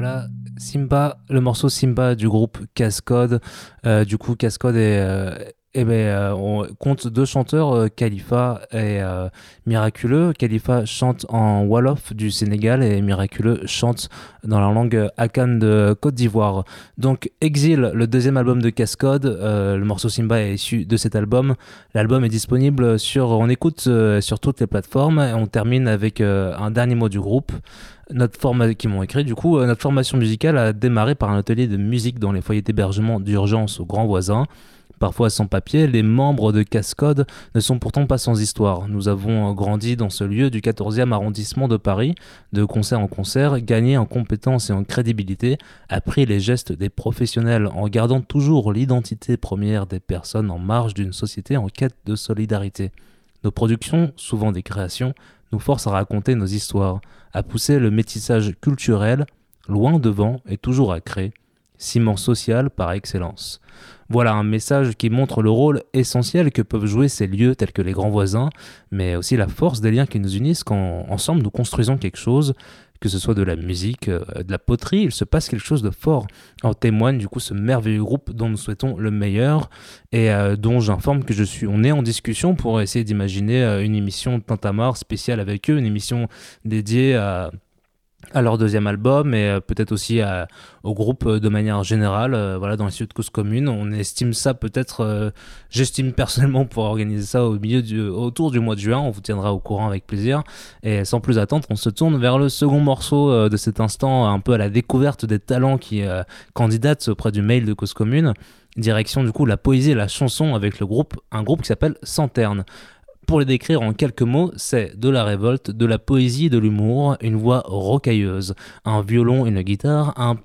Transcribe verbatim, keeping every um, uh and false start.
voilà, Simba, le morceau Simba du groupe Cascode. Euh, du coup, Cascode est, euh, eh ben, euh, on compte deux chanteurs, euh, Khalifa et euh, Miraculeux. Khalifa chante en Wolof du Sénégal et Miraculeux chante dans la langue Akan de Côte d'Ivoire. Donc, Exil, le deuxième album de Cascode, euh, le morceau Simba est issu de cet album. L'album est disponible sur, on écoute euh, sur toutes les plateformes et on termine avec euh, un dernier mot du groupe. Notre forma- qui m'ont écrit, du coup, euh, notre formation musicale a démarré par un atelier de musique dans les foyers d'hébergement d'urgence aux grands voisins. Parfois sans papier, les membres de Cascode ne sont pourtant pas sans histoire. Nous avons grandi dans ce lieu du quatorzième arrondissement de Paris, de concert en concert, gagné en compétences et en crédibilité, appris les gestes des professionnels en gardant toujours l'identité première des personnes en marge d'une société en quête de solidarité. Nos productions, souvent des créations, nous forcent à raconter nos histoires, à pousser le métissage culturel loin devant et toujours à créer, ciment social par excellence. Voilà un message qui montre le rôle essentiel que peuvent jouer ces lieux tels que les grands voisins, mais aussi la force des liens qui nous unissent quand ensemble nous construisons quelque chose, que ce soit de la musique, euh, de la poterie, il se passe quelque chose de fort. En témoigne du coup ce merveilleux groupe dont nous souhaitons le meilleur et euh, dont j'informe que je suis, on est en discussion pour essayer d'imaginer euh, une émission Tintamarre spéciale avec eux, une émission dédiée à à leur deuxième album et euh, peut-être aussi à- au groupe euh, de manière générale, euh, voilà, dans les studios de Cause Commune. On estime ça peut-être, euh, j'estime personnellement pour organiser ça au milieu du, autour du mois de juin. On vous tiendra au courant avec plaisir. Et sans plus attendre, on se tourne vers le second morceau euh, de cet instant, un peu à la découverte des talents qui euh, candidatent auprès du mail de Cause Commune. Direction du coup la poésie et la chanson avec le groupe, un groupe qui s'appelle Santerne. Pour les décrire en quelques mots, c'est de la révolte, de la poésie et de l'humour, une voix rocailleuse, un violon et une guitare, un